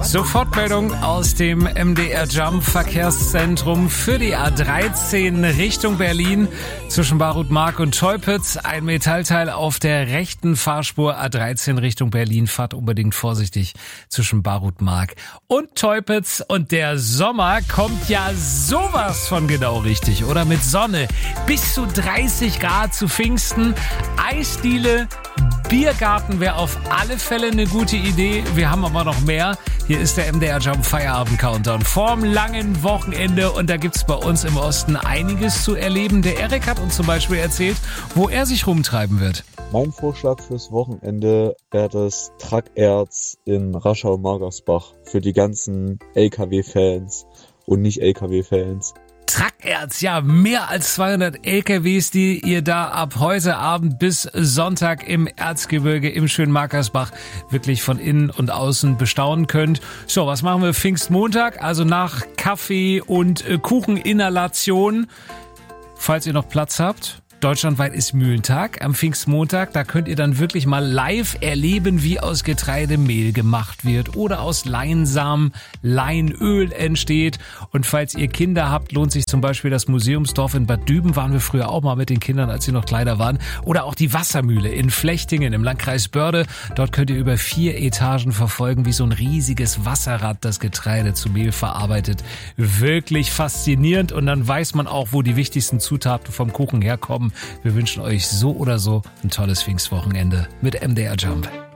Sofortmeldung aus dem MDR Jump Verkehrszentrum für die A13 Richtung Berlin zwischen Barut-Mark und Teupitz. Ein Metallteil auf der rechten Fahrspur A13 Richtung Berlin. Fahrt unbedingt vorsichtig zwischen Barut-Mark und Teupitz. Und der Sommer kommt ja sowas von genau richtig, oder? Mit Sonne, bis zu 30 Grad zu Pfingsten, Eisdiele, Biergarten wäre auf alle Fälle eine gute Idee. Wir haben aber noch mehr. Hier ist der MDR Jump Feierabend Countdown vorm langen Wochenende und da gibt's bei uns im Osten einiges zu erleben. Der Erik hat uns zum Beispiel erzählt, wo er sich rumtreiben wird. Mein Vorschlag fürs Wochenende wäre das Truckerz in Raschau-Magersbach für die ganzen LKW-Fans und nicht LKW-Fans. Truckerz, ja, mehr als 200 LKWs, die ihr da ab heute Abend bis Sonntag im Erzgebirge im schönen Magersbach wirklich von innen und außen bestaunen könnt. So, was machen wir Pfingstmontag? Also nach Kaffee und Kucheninhalation, falls ihr noch Platz habt. Deutschlandweit ist Mühlentag am Pfingstmontag. Da könnt ihr dann wirklich mal live erleben, wie aus Getreide Mehl gemacht wird oder aus Leinsamen Leinöl entsteht. Und falls ihr Kinder habt, lohnt sich zum Beispiel das Museumsdorf in Bad Düben. Waren wir früher auch mal mit den Kindern, als sie noch kleiner waren. Oder auch die Wassermühle in Flechtingen im Landkreis Börde. Dort könnt ihr über 4 Etagen verfolgen, wie so ein riesiges Wasserrad das Getreide zu Mehl verarbeitet. Wirklich faszinierend. Und dann weiß man auch, wo die wichtigsten Zutaten vom Kuchen herkommen. Wir wünschen euch so oder so ein tolles Pfingstwochenende mit MDR Jump.